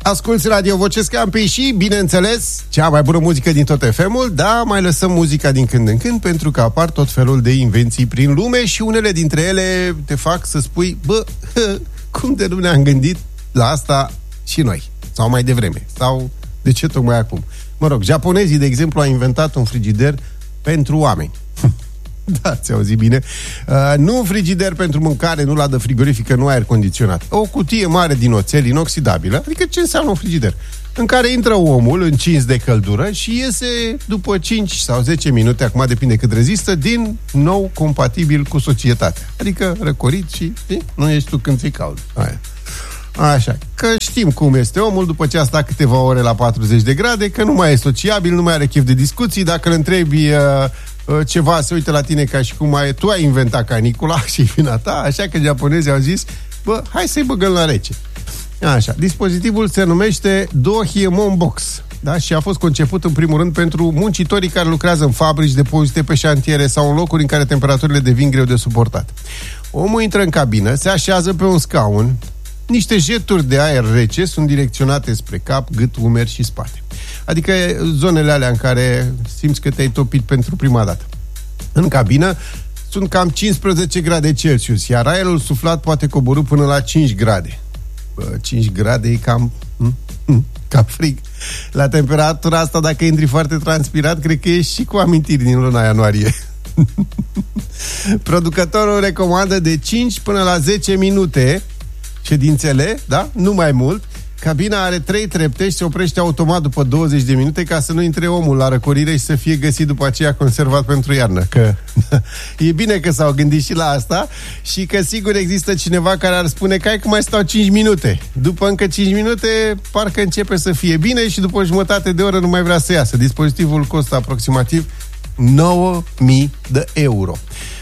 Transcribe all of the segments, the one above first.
Asculți Radio Voce Scampei și, bineînțeles, cea mai bună muzică din tot FM-ul, da, mai lăsăm muzica din când în când, pentru că apar tot felul de invenții prin lume și unele dintre ele te fac să spui, cum de nu ne-am gândit la asta și noi? Sau mai devreme? Sau de ce tocmai acum? Mă rog, japonezii, de exemplu, au inventat un frigider pentru oameni. Da, ți-au auzit bine. Nu un frigider pentru mâncare, nu ladă frigorifică, nu aer condiționat. O cutie mare din oțel inoxidabilă, adică ce înseamnă un frigider? În care intră omul încins de căldură și iese după 5 sau 10 minute, acum depinde cât rezistă, din nou compatibil cu societatea. Adică răcorit și nu ești tu când ți-e cald. Aia. Așa, că știm cum este omul după ce a stat câteva ore la 40 de grade, că nu mai e sociabil, nu mai are chef de discuții, dacă îl întrebi ceva, se uită la tine ca și cum tu ai inventat canicula și vina ta, așa că japonezii au zis, hai să-i băgăm la rece. Așa, dispozitivul se numește Dohiemon Box, da? Și a fost conceput în primul rând pentru muncitorii care lucrează în fabrici, depozite, pe șantiere sau în locuri în care temperaturile devin greu de suportat. Omul intră în cabină, se așează pe un scaun, niște jeturi de aer rece sunt direcționate spre cap, gât, umeri și spate. Adică zonele alea în care simți că te-ai topit pentru prima dată. În cabină sunt cam 15 grade Celsius, iar aerul suflat poate coborî până la 5 grade. 5 grade e cam frig. La temperatura asta, dacă intri foarte transpirat, cred că ești și cu amintiri din luna ianuarie. Producătorul recomandă de 5 până la 10 minute ședințele, da? Nu mai mult. Cabina are 3 trepte și se oprește automat după 20 de minute ca să nu intre omul la răcorire și să fie găsit după aceea conservat pentru iarnă. Că e bine că s-au gândit și la asta și că sigur există cineva care ar spune că hai că mai stau 5 minute. După încă 5 minute parcă începe să fie bine și după o jumătate de oră nu mai vrea să iasă. Dispozitivul costă aproximativ 9.000 de euro.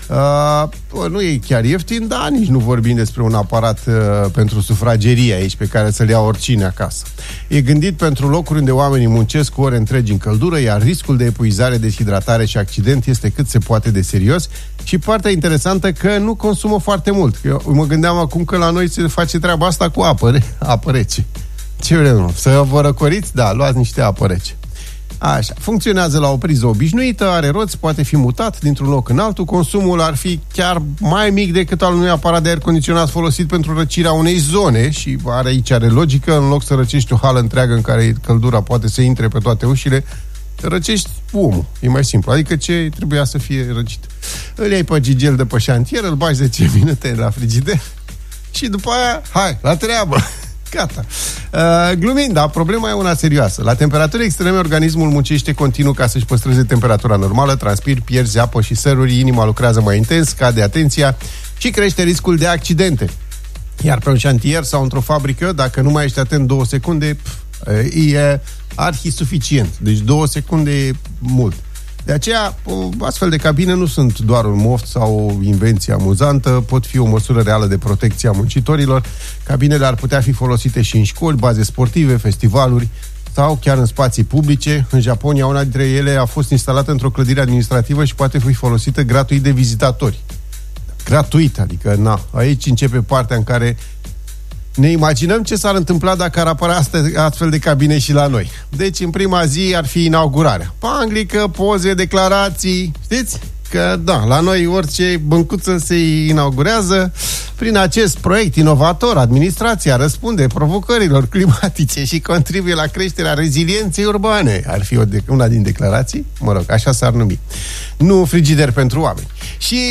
Nu e chiar ieftin, dar nici nu vorbim despre un aparat pentru sufragerie aici pe care să-l ia oricine acasă. E gândit pentru locuri unde oamenii muncesc ore întregi în căldură, iar riscul de epuizare, deshidratare și accident este cât se poate de serios și partea interesantă că nu consumă foarte mult. Eu mă gândeam acum că la noi se face treaba asta cu apă rece. Ce vrem? Să vă răcoriți? Da, luați niște apă rece. Așa, funcționează la o priză obișnuită, are roți, poate fi mutat dintr-un loc în altul, consumul ar fi chiar mai mic decât al unui aparat de aer condiționat folosit pentru răcirea unei zone și aici are logică, în loc să răcești o hală întreagă în care căldura poate să intre pe toate ușile, răcești omul, e mai simplu, adică ce trebuia să fie răcit. Îl iei pe gigel de pe șantier, îl bagi 10 minute la frigider și după aia, hai, la treabă! Gata. Glumind, dar problema e una serioasă. La temperaturi extreme, organismul muncește continuu ca să-și păstreze temperatura normală, transpiri, pierzi apă și săruri, inima lucrează mai intens, scade atenția și crește riscul de accidente. Iar pe un șantier sau într-o fabrică, dacă nu mai ești atent 2 secunde, e arhi-suficient. Deci 2 secunde e mult. De aceea, astfel de cabine nu sunt doar un moft sau o invenție amuzantă, pot fi o măsură reală de protecție a muncitorilor. Cabinele ar putea fi folosite și în școli, baze sportive, festivaluri sau chiar în spații publice. În Japonia, una dintre ele a fost instalată într-o clădire administrativă și poate fi folosită gratuit de vizitatori. Gratuit, adică, aici începe partea în care ne imaginăm ce s-ar întâmpla dacă ar apărea astfel de cabine și la noi. Deci, în prima zi ar fi inaugurarea. Panglică, poze, declarații, știți? Că, da, la noi orice băncuță se inaugurează. Prin acest proiect inovator, administrația răspunde provocărilor climatice și contribuie la creșterea rezilienței urbane. Ar fi una din declarații? Mă rog, așa s-ar numi. Nu frigider pentru oameni. Și...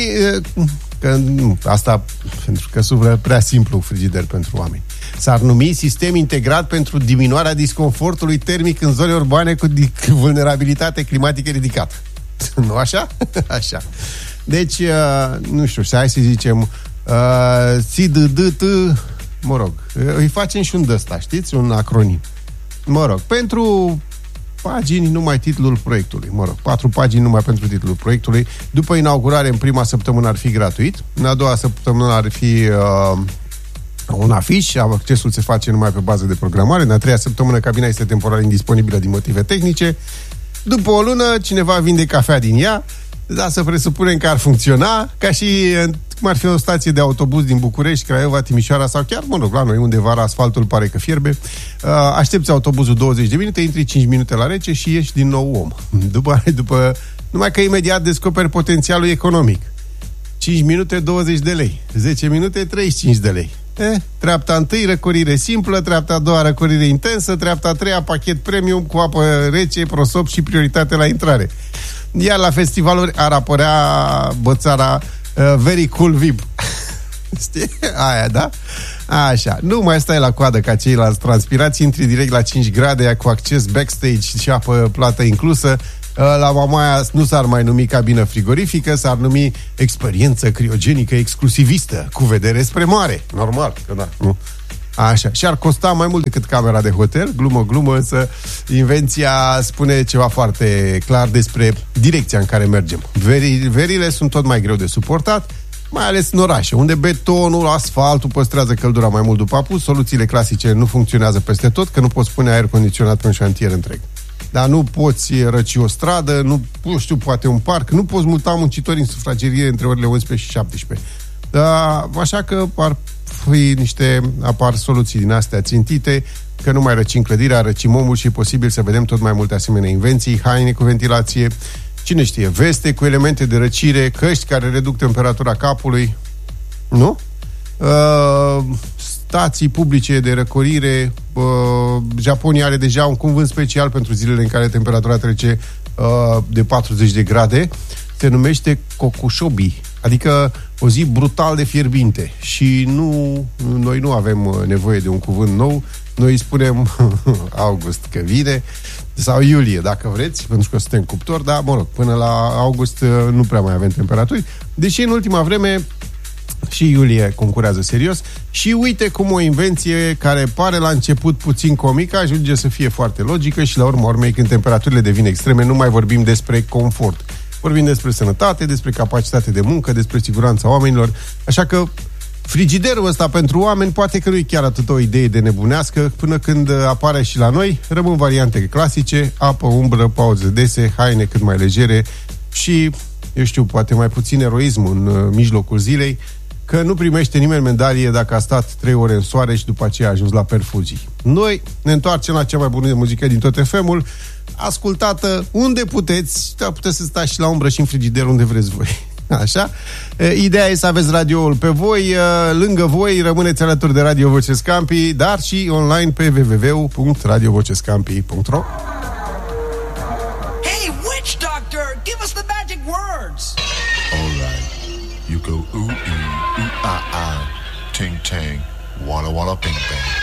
asta pentru că sună prea simplu, frigider pentru oameni. S-ar numi sistem integrat pentru diminuarea disconfortului termic în zone urbane cu vulnerabilitate climatică ridicată. Nu așa? Așa. Deci, nu știu, hai să zicem SIDDT, mă rog, îi facem și un d-ăsta, știți? Un acronim. Mă rog, pentru pagini, numai titlul proiectului. Mă rog, 4 pagini numai pentru titlul proiectului. După inaugurare, în prima săptămână ar fi gratuit. În a doua săptămână ar fi un afiș. Accesul se face numai pe bază de programare. În a treia săptămână, cabina este temporar indisponibilă din motive tehnice. După o lună, cineva vinde cafea din ea. Da, să presupunem că ar funcționa, ca și cum ar fi o stație de autobuz din București, Craiova, Timișoara sau chiar, la noi undeva la asfaltul pare că fierbe, aștepți autobuzul 20 de minute, intri 5 minute la rece și ieși din nou om. După numai că imediat descoperi potențialul economic. 5 minute, 20 de lei. 10 minute, 35 de lei. Treapta întâi, răcorire simplă, treapta a doua, răcorire intensă, treapta a treia, pachet premium cu apă rece, prosop și prioritate la intrare. Iar la festivaluri ar apărea bățara Very Cool VIP. Știi? Aia, da? Așa. Nu mai stai la coadă ca ceilalți transpirați, intri direct la 5 grade cu acces backstage și apă plată inclusă. La Mamaia nu s-ar mai numi cabină frigorifică, s-ar numi experiență criogenică exclusivistă, cu vedere spre mare. Normal, că da, nu? Așa. Și ar costa mai mult decât camera de hotel. Glumă, însă invenția spune ceva foarte clar despre direcția în care mergem. Verile sunt tot mai greu de suportat, mai ales în orașe, unde betonul, asfaltul păstrează căldura mai mult după apus. Soluțiile clasice nu funcționează peste tot, că nu poți pune aer condiționat pe un șantier întreg. Dar nu poți răci o stradă, nu știu, poate un parc, nu poți muta muncitori în sufragerie între orele 11 și 17. Așa că apar soluții din astea țintite, că nu mai răcim clădirea, răcim omul și e posibil să vedem tot mai multe asemenea invenții, haine cu ventilație, cine știe, veste cu elemente de răcire, căști care reduc temperatura capului, nu? Stații publice de răcorire. Japonia are deja un cuvânt special pentru zilele în care temperatura trece de 40 de grade. Se numește kokushobi, adică o zi brutal de fierbinte. Și noi nu avem nevoie de un cuvânt nou. Noi spunem august că vine, sau iulie, dacă vreți, pentru că suntem cuptori, dar, până la august nu prea mai avem temperaturi. Deși în ultima vreme și iulie concurează serios și uite cum o invenție care pare la început puțin comică ajunge să fie foarte logică și la urma urmei, când temperaturile devin extreme, nu mai vorbim despre confort. Vorbim despre sănătate, despre capacitate de muncă, despre siguranța oamenilor. Așa că frigiderul ăsta pentru oameni poate că nu e chiar atât o idee de nebunească, până când apare și la noi. Rămân variante clasice: apă, umbră, pauze dese, haine cât mai legere și, eu știu, poate mai puțin eroism în mijlocul zilei, că nu primește nimeni medalie dacă a stat 3 ore în soare și după aceea a ajuns la perfuzii. Noi ne întoarcem la cea mai bună muzică din tot FM-ul, ascultată unde puteți, dar puteți să stați și la umbră și în frigider unde vreți voi. Așa? Ideea e să aveți radioul pe voi, lângă voi, rămâneți alături de Radio Voce Scampi, dar și online pe www.radiovocescampi.ro. Hey, witch doctor, give us the magic words. All right. You go ooh, ooh, ah, ah, ting, tang, walla, walla, bing, bang.